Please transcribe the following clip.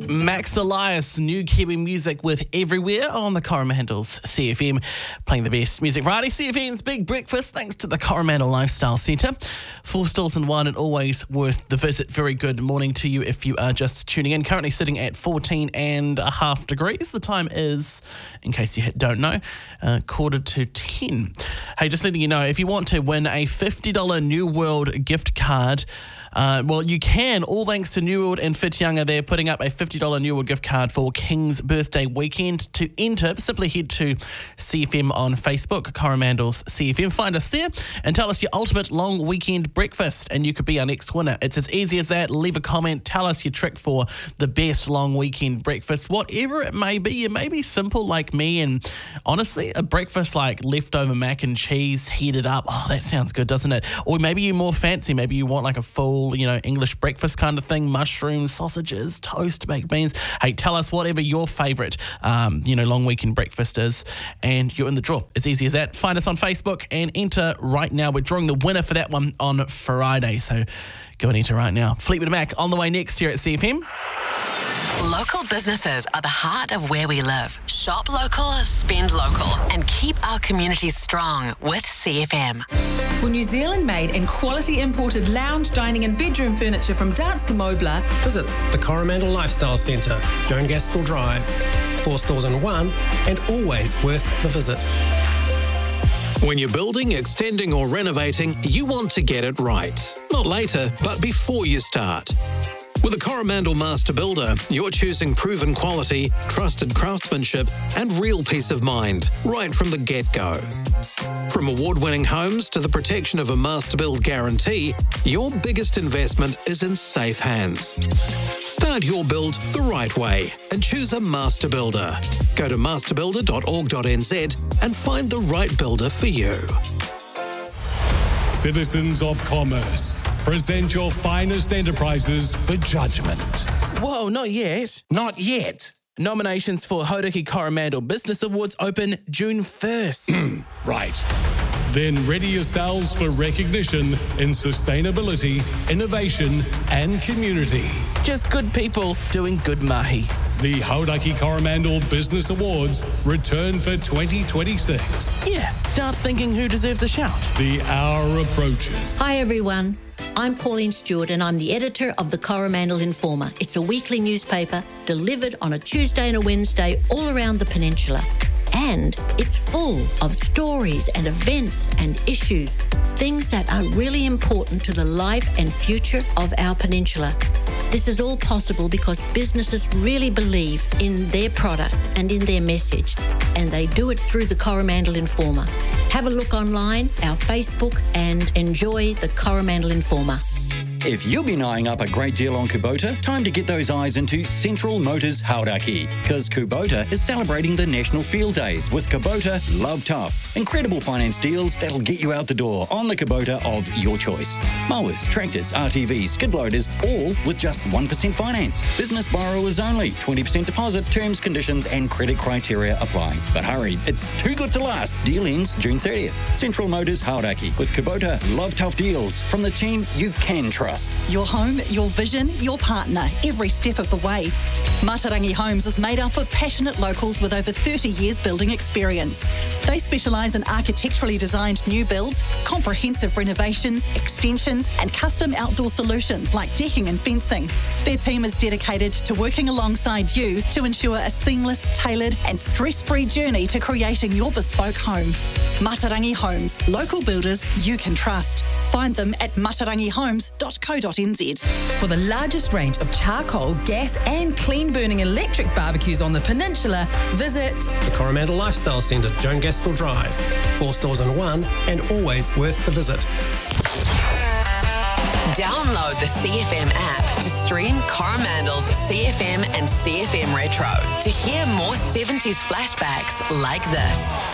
Max Elias, new Kiwi music with Everywhere on the Coromandels CFM, playing the best music Friday. CFM's Big Breakfast, thanks to the Coromandel Lifestyle Centre. 4 stalls in one and always worth the visit. Very good morning to you if you are just tuning in. Currently sitting at 14.5 degrees. The time is, in case you don't know, 9:45. Hey, just letting you know, if you want to win a $50 New World gift card, well, you can, all thanks to New World and Whitianga. They're putting up a $50 New World gift card for King's birthday weekend. To enter, simply head to CFM on Facebook, Coromandels CFM. Find us there and tell us your ultimate long weekend breakfast, and you could be our next winner. It's as easy as that. Leave a comment. Tell us your trick for the best long weekend breakfast, whatever it may be. You may be simple like me, and honestly, a breakfast like leftover mac and cheese heated up. Oh, that sounds good, doesn't it? Or maybe you're more fancy. Maybe you want like a full, English breakfast kind of thing, mushrooms, sausages, toast, baked beans. Hey, tell us whatever your favourite, long weekend breakfast is, and you're in the draw. It's easy as that. Find us on Facebook and enter right now. We're drawing the winner for that one on Friday, so go and enter right now. Fleetwood Mac on the way next here at CFM. Local businesses are the heart of where we live. Shop local, spend local, and keep our communities strong with CFM. For New Zealand-made and quality imported lounge, dining and bedroom furniture from Danske Mobler, visit the Coromandel Lifestyle Centre, Joan Gaskell Drive. 4 stores in one and always worth the visit. When you're building, extending or renovating, you want to get it right. Not later, but before you start. With a Coromandel Master Builder, you're choosing proven quality, trusted craftsmanship and real peace of mind right from the get-go. From award-winning homes to the protection of a Master Build guarantee, your biggest investment is in safe hands. Start your build the right way and choose a Master Builder. Go to masterbuilder.org.nz and find the right builder for you. Citizens of Commerce, present your finest enterprises for judgment. Whoa, not yet. Not yet. Nominations for Hauraki Coromandel Business Awards open June 1st. Right. Then ready yourselves for recognition in sustainability, innovation and community. Just good people doing good mahi. The Hauraki Coromandel Business Awards return for 2026. Yeah, start thinking who deserves a shout. The hour approaches. Hi everyone, I'm Pauline Stewart and I'm the editor of the Coromandel Informer. It's a weekly newspaper delivered on a Tuesday and a Wednesday all around the peninsula. And it's full of stories and events and issues, things that are really important to the life and future of our peninsula. This is all possible because businesses really believe in their product and in their message, and they do it through the Coromandel Informer. Have a look online, our Facebook, and enjoy the Coromandel Informer. If you've been eyeing up a great deal on Kubota, time to get those eyes into Central Motors Hauraki, because Kubota is celebrating the National Field Days with Kubota Love Tough. Incredible finance deals that'll get you out the door on the Kubota of your choice. Mowers, tractors, RTVs, skid loaders, all with just 1% finance. Business borrowers only, 20% deposit, terms, conditions and credit criteria apply. But hurry, it's too good to last. Deal ends June 30th. Central Motors Hauraki with Kubota Love Tough deals from the team you can trust. Your home, your vision, your partner, every step of the way. Matarangi Homes is made up of passionate locals with over 30 years building experience. They specialise in architecturally designed new builds, comprehensive renovations, extensions and custom outdoor solutions like decking and fencing. Their team is dedicated to working alongside you to ensure a seamless, tailored and stress-free journey to creating your bespoke home. Matarangi Homes, local builders you can trust. Find them at matarangihomes.com. For the largest range of charcoal, gas and clean burning electric barbecues on the peninsula, visit The Coromandel Lifestyle Centre, Joan Gaskell Drive. 4 stores in one and always worth the visit. Download the CFM app to stream Coromandel's CFM and CFM Retro to hear more 70s flashbacks like this.